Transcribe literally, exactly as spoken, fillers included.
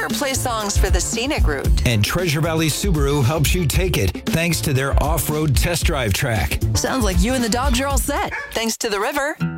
River plays songs for the scenic route. And Treasure Valley Subaru helps you take it thanks to their off-road test drive track. Sounds like you and the dogs are all set, thanks to the river.